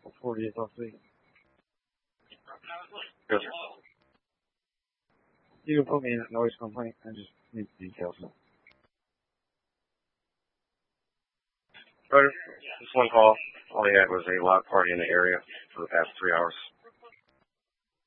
40th last week. Good. You can put me in a noise complaint. I just need details. Roger. Just one call. All he had was a loud party in the area for the past 3 hours.